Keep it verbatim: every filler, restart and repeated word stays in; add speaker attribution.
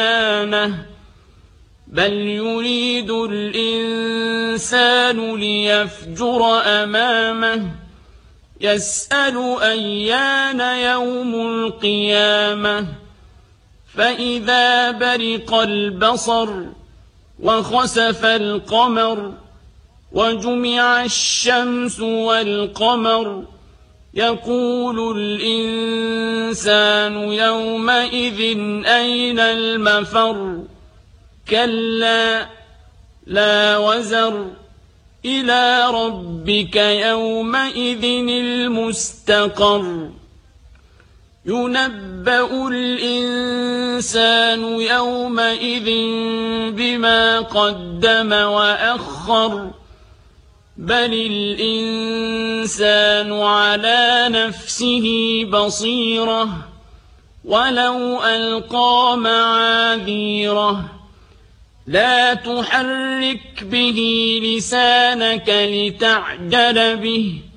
Speaker 1: بل يريد الإنسان ليفجر أمامه يسأل أيان يوم القيامة فإذا برق البصر وخسف القمر وجمع الشمس والقمر يقول الإنسان يومئذ أين المفر كلا لا وزر إلى ربك يومئذ المستقر ينبأ الإنسان يومئذ بما قدم وأخر بل الإنسان على نفسه بصيرة ولو ألقى معاذيره لا تحرك به لسانك لتعجل به